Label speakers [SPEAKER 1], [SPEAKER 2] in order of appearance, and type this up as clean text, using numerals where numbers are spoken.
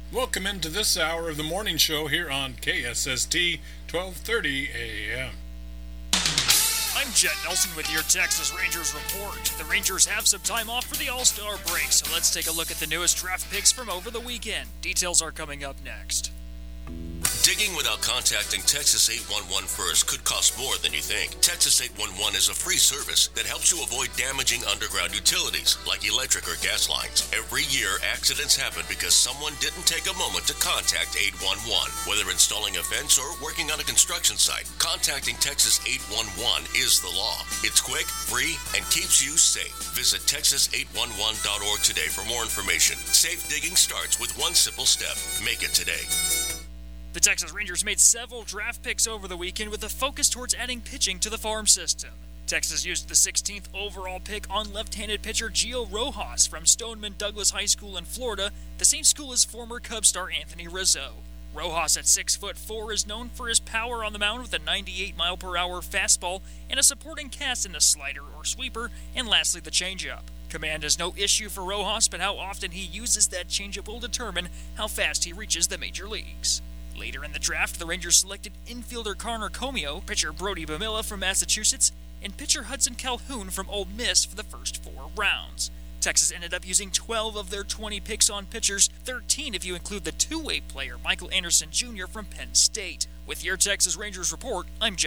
[SPEAKER 1] Welcome into this hour of the morning show here on KSST 1230 AM.
[SPEAKER 2] I'm Jet Nelson with your Texas Rangers report. The Rangers have some time off for the All-Star break, so let's take a look at the newest draft picks from over the weekend. Details are coming up next.
[SPEAKER 3] Digging without contacting Texas 811 first could cost more than you think. Texas 811 is a free service that helps you avoid damaging underground utilities like electric or gas lines. Every year, accidents happen because someone didn't take a moment to contact 811. Whether installing a fence or working on a construction site, contacting Texas 811 is the law. It's quick, free, and keeps you safe. Visit texas811.org today for more information. Safe digging starts with one simple step. Make it today.
[SPEAKER 2] The Texas Rangers made several draft picks over the weekend with a focus towards adding pitching to the farm system. Texas used the 16th overall pick on left-handed pitcher Gio Rojas from Stoneman Douglas High School in Florida, the same school as former Cub star Anthony Rizzo. Rojas at 6'4" is known for his power on the mound with a 98-mile-per-hour fastball and a supporting cast in the slider or sweeper, and lastly the changeup. Command is no issue for Rojas, but how often he uses that changeup will determine how fast he reaches the major leagues. Later in the draft, the Rangers selected infielder Connor Comio, pitcher Brody Bamilla from Massachusetts, and pitcher Hudson Calhoun from Ole Miss for the first 4 rounds. Texas ended up using 12 of their 20 picks on pitchers, 13 if you include the two-way player Michael Anderson Jr. from Penn State. With your Texas Rangers report, I'm Jeff.